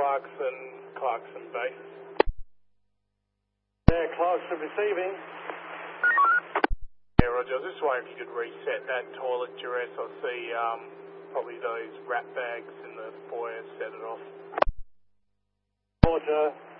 Clarkson base. Yeah, Clarkson receiving. Yeah, Roger, I was just wondering if you could reset that toilet duress. I see probably those rat bags in the foyer set it off. Roger.